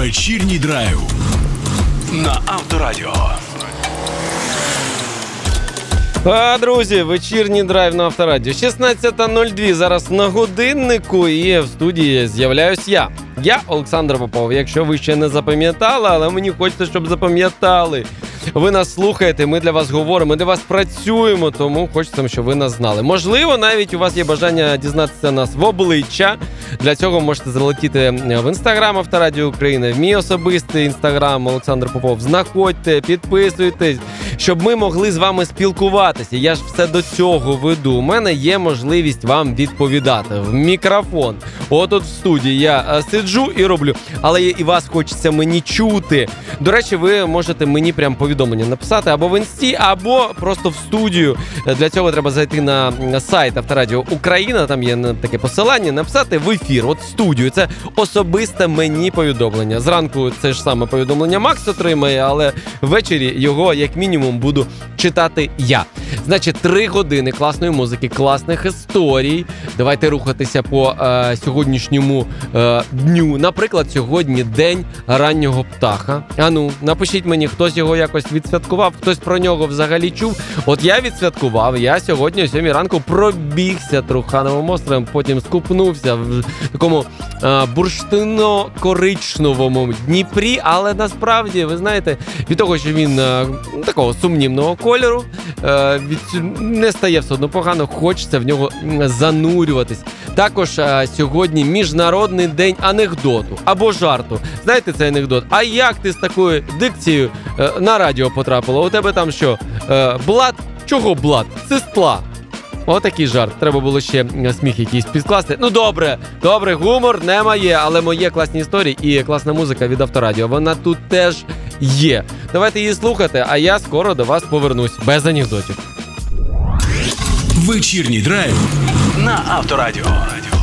Вечірній драйв на Авторадіо. Друзі, вечірній драйв на Авторадіо. 16:02 зараз на годиннику, і в студії з'являюсь я. Я Олександр Попов. Якщо ви ще не запам'ятали, але мені хочеться, щоб запам'ятали. Ви нас слухаєте, ми для вас говоримо, ми для вас працюємо, тому хочеться, щоб ви нас знали. Можливо, навіть у вас є бажання дізнатися нас в обличчя. Для цього можете залетіти в Інстаграм Авторадіо України, в мій особистий Інстаграм Олександр Попов. Знаходьте, підписуйтесь, щоб ми могли з вами спілкуватися. Я ж все до цього веду. У мене є можливість вам відповідати в мікрофон. Отут в студії я сиджу і роблю, але і вас хочеться мені чути. До речі, ви можете мені прям повідомлення написати або в інсті, або просто в студію. Для цього треба зайти на сайт Авторадіо Україна, там є таке посилання, написати в ефір, от в студію. Це особисте мені повідомлення. Зранку це ж саме повідомлення Макс отримає, але ввечері його, як мінімум, буду читати я. Значить, 3 години класної музики, класних історій. Давайте рухатися по сьогоднішньому дню. Наприклад, сьогодні день раннього птаха. Напишіть мені, хтось його якось відсвяткував, хтось про нього взагалі чув. От я відсвяткував, я сьогодні о 7 ранку пробігся Трухановим островом, потім скупнувся в такому бурштино-коричневому Дніпрі, але насправді, ви знаєте, від того, що він такого сумнівного кольору, не стає все одно погано, хочеться в нього занурюватись. Також сьогодні Міжнародний день анекдоту або жарту. Знаєте цей анекдот? А як ти з такою дикцією на радіо потрапила? У тебе там що? Блат? Чого блат? Сестла. Отакий жарт. Треба було ще сміх якийсь підкласти. Ну добре, гумор не моє, але моє класні історії і класна музика від Авторадіо. Вона тут теж є. Давайте її слухати, а я скоро до вас повернусь. Без анекдотів. Вечірній драйв на Авторадіо.